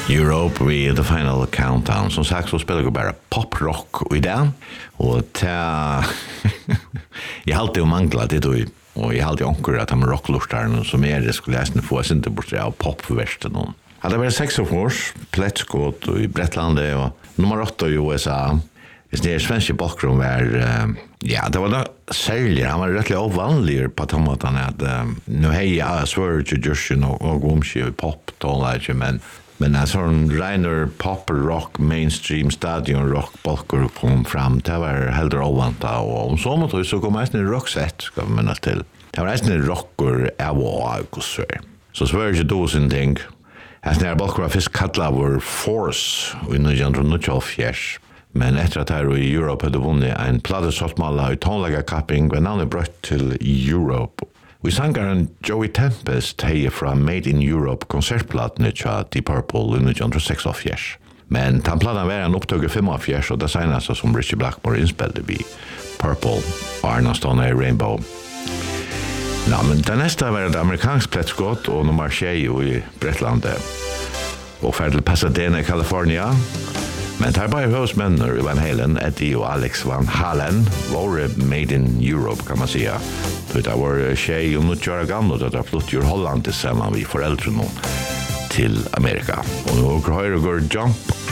Europe vi the final countdown. Som sagt så spelar jag bara poprock och idag och jag har alltid manglat det då och jag har alltid onkur att de rocklustarna som det skulle jag få sig inte bort av popversten någon. Hade varit 6 års plätskott i Bretland och nummer 8 i USA. Det är svenska bakgrund var ja, det var då säljer han var rätt ovanlig på tomaterna att nu hej jag svär till Justin och gomshi pop tonage men en sån reiner pop rock mainstream stadion rock balkor kom fram det var helt ovanta och så måste så komma en rockset ska man minnas till. Det var en rocker så svär då sin ting. Att när balkor fisk kalla var force i 1994. Men efter att här i Europe hade vunnit en pladesortmalla i tonlägga kapping var namnet brött till Europe. Vi sangaren Joey Tempest hej från Made in Europe konsertplatsen till Deep Purple i 1946. Men den pladen var en upptag 45 och det senaste som Richie Blackmore inspelade vid Purple och Arna Stone Rainbow. Ja, men det nästa var ett amerikanskt plättskott och nummer 6 i Bretland och färd till Pasadena, California. Men tar bara husmänner i Van Halen, Eddie och Alex Van Halen var made in Europe kan man säga. Det var tjej och något göra gamla då det flytt ur Holland tillsammans med föräldrarna till Amerika. Och nu går Jump